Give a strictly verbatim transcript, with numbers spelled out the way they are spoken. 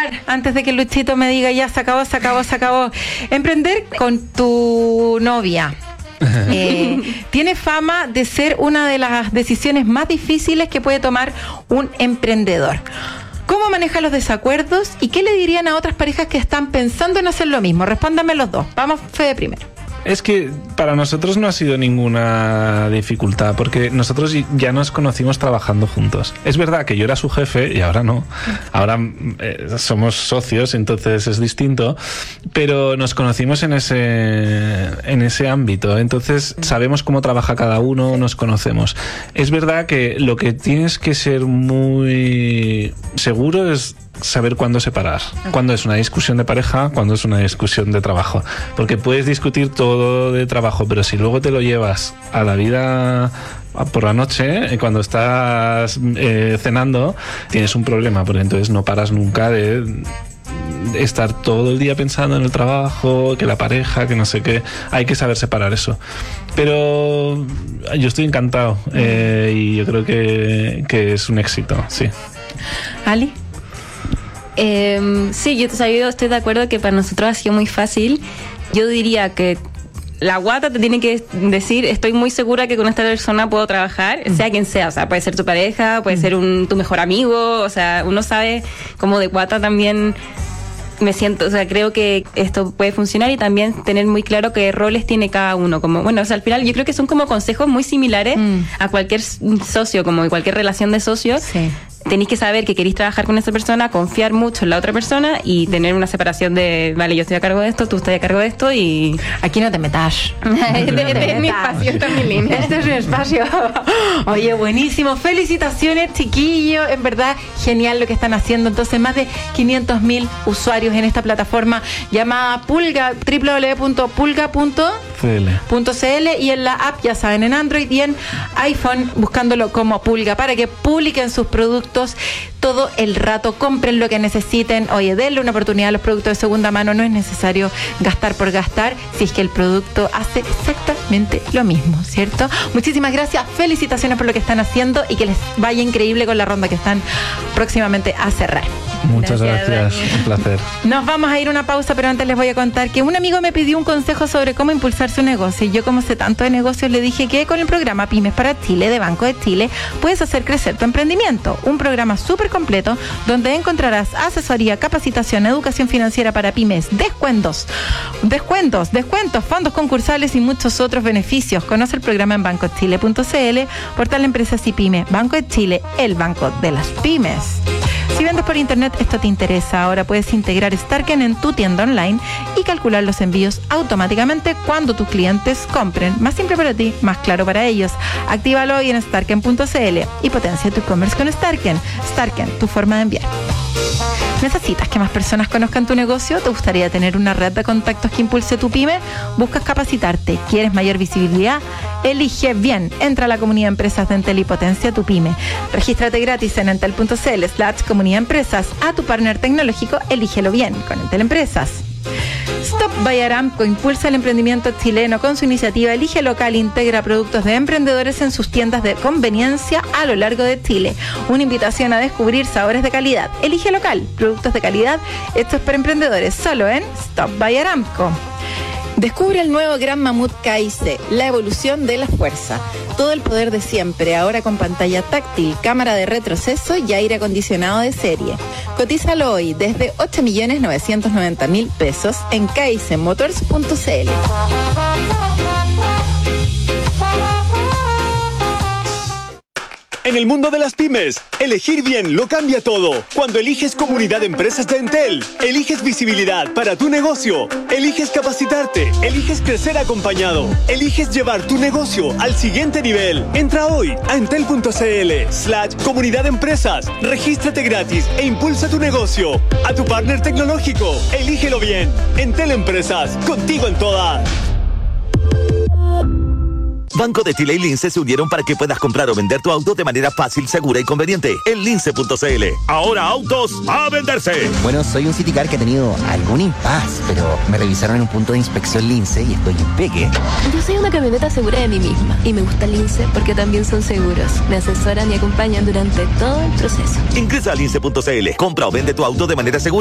cerrar, antes de que Luchito me diga ya se acabó, se acabó, se acabó. Emprender con tu novia. Eh, tiene fama de ser una de las decisiones más difíciles que puede tomar un emprendedor. ¿Cómo maneja los desacuerdos y qué le dirían a otras parejas que están pensando en hacer lo mismo? Respóndame los dos. Vamos, Fede, primero. Es que para nosotros no ha sido ninguna dificultad, porque nosotros ya nos conocimos trabajando juntos. Es verdad que yo era su jefe y ahora no. Ahora eh, somos socios, entonces es distinto, pero nos conocimos en ese, en ese ámbito. Entonces sabemos cómo trabaja cada uno, nos conocemos. Es verdad que lo que tienes que ser muy seguro es saber cuándo separar, cuándo es una discusión de pareja, cuándo es una discusión de trabajo, porque puedes discutir todo de trabajo, pero si luego te lo llevas a la vida por la noche, cuando estás eh, cenando, tienes un problema, porque entonces no paras nunca de estar todo el día pensando en el trabajo, que la pareja, que no sé qué. Hay que saber separar eso. Pero yo estoy encantado eh, y yo creo que, que es un éxito, sí. Ali. Eh, sí, yo, o sea, yo estoy de acuerdo que para nosotros ha sido muy fácil. Yo diría que la guata te tiene que decir, estoy muy segura que con esta persona puedo trabajar, mm. sea quien sea, o sea, puede ser tu pareja, puede mm. ser un, tu mejor amigo, o sea, uno sabe como de guata también me siento, o sea, creo que esto puede funcionar y también tener muy claro qué roles tiene cada uno, como, bueno, o sea, al final yo creo que son como consejos muy similares mm. a cualquier socio, como cualquier relación de socios. Sí. Tenéis que saber que queréis trabajar con esa persona, confiar mucho en la otra persona y tener una separación de, vale, yo estoy a cargo de esto, tú estás a cargo de esto y... Aquí no te metas. Este es mi espacio, esta es mi línea. Este es mi espacio. Oye, buenísimo. Felicitaciones, chiquillos. En verdad, genial lo que están haciendo. Entonces, más de quinientos mil usuarios en esta plataforma llamada Pulga, doble u doble u doble u punto pulga punto c l y en la app, ya saben, en Android y en iPhone, buscándolo como Pulga, para que publiquen sus productos todo el rato, compren lo que necesiten. Oye, denle una oportunidad a los productos de segunda mano, no es necesario gastar por gastar si es que el producto hace exactamente lo mismo, ¿cierto? Muchísimas gracias, felicitaciones por lo que están haciendo y que les vaya increíble con la ronda que están próximamente a cerrar. Muchas gracias, gracias. Un placer. Nos vamos a ir a una pausa, pero antes les voy a contar que un amigo me pidió un consejo sobre cómo impulsar su negocio. Y yo, como sé tanto de negocios, le dije que con el programa Pymes para Chile de Banco de Chile puedes hacer crecer tu emprendimiento. Un programa súper completo donde encontrarás asesoría, capacitación, educación financiera para pymes, descuentos, descuentos, descuentos, fondos concursales y muchos otros beneficios. Conoce el programa en banco chile punto c l, portal Empresas y Pymes. Banco de Chile, el banco de las pymes. Si vendes por internet, esto te interesa. Ahora puedes integrar Starken en tu tienda online y calcular los envíos automáticamente cuando tus clientes compren. Más simple para ti, más claro para ellos. Actívalo hoy en starken punto c l y potencia tu e-commerce con Starken. Starken, tu forma de enviar. ¿Necesitas que más personas conozcan tu negocio? ¿Te gustaría tener una red de contactos que impulse tu pyme? ¿Buscas capacitarte? ¿Quieres mayor visibilidad? Elige bien. Entra a la comunidad de empresas de Entel y potencia tu pyme. Regístrate gratis en entel punto c l slash comunidad empresas. A tu partner tecnológico, elígelo bien con Entel Empresas. Stop by Aramco impulsa el emprendimiento chileno con su iniciativa Elige Local, integra productos de emprendedores en sus tiendas de conveniencia a lo largo de Chile. Una invitación a descubrir sabores de calidad. Elige Local, productos de calidad hechos para emprendedores, solo en Stop by Aramco. Descubre el nuevo Gran Mamut K I C, la evolución de la fuerza. Todo el poder de siempre, ahora con pantalla táctil, cámara de retroceso y aire acondicionado de serie. Cotízalo hoy desde ocho millones novecientos noventa mil pesos en k i c motors punto c l. En el mundo de las pymes, elegir bien lo cambia todo. Cuando eliges Comunidad de Empresas de Entel, eliges visibilidad para tu negocio, eliges capacitarte, eliges crecer acompañado, eliges llevar tu negocio al siguiente nivel. Entra hoy a entel punto c l slash comunidad de empresas, regístrate gratis e impulsa tu negocio. A tu partner tecnológico, elígelo bien. Entel Empresas, contigo en todas. Banco de Chile y Lince se unieron para que puedas comprar o vender tu auto de manera fácil, segura y conveniente en lince punto c l. Ahora autos a venderse. Bueno, soy un Citicar que ha tenido algún impas, pero me revisaron en un punto de inspección Lince y estoy en pegue. Yo soy una camioneta segura de mí misma y me gusta Lince porque también son seguros. Me asesoran y acompañan durante todo el proceso. Ingresa a lince punto c l, compra o vende tu auto de manera segura